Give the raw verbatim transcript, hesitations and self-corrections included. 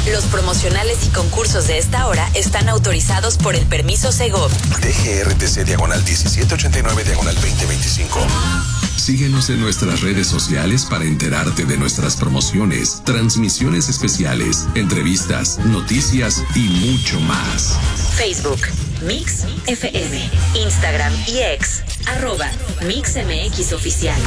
Los promocionales y concursos de esta hora están autorizados por el permiso Segov. D G R T C diagonal diecisiete ochenta y nueve diagonal veinte veinticinco. Síguenos en nuestras redes sociales para enterarte de nuestras promociones, transmisiones especiales, entrevistas, noticias y mucho más. Facebook, Mix F M, Instagram y X, arroba Mix M X Oficial.